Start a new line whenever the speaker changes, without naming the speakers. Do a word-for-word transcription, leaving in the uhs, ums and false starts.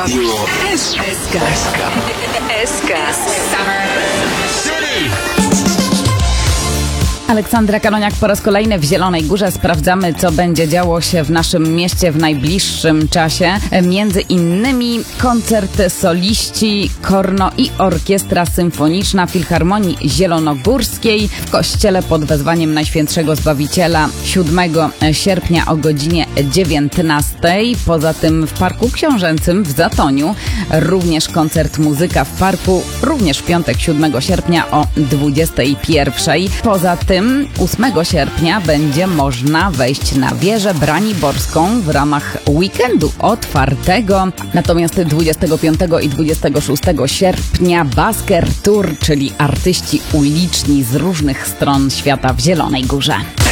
Radio S K.
S K.
Aleksandra Kanoniak po raz kolejny w Zielonej Górze. Sprawdzamy, co będzie działo się w naszym mieście w najbliższym czasie. Między innymi koncert soliści, korno i orkiestra symfoniczna Filharmonii Zielonogórskiej w kościele pod wezwaniem Najświętszego Zbawiciela siódmego sierpnia o godzinie dziewiętnastej. Poza tym w Parku Książęcym w Zatoniu również koncert Muzyka w Parku, również w piątek siódmego sierpnia o dwudziestej pierwszej. Poza tym ósmego sierpnia będzie można wejść na wieżę Braniborską w ramach weekendu otwartego. Natomiast dwudziestego piątego i dwudziestego szóstego sierpnia Basker Tour, czyli artyści uliczni z różnych stron świata w Zielonej Górze.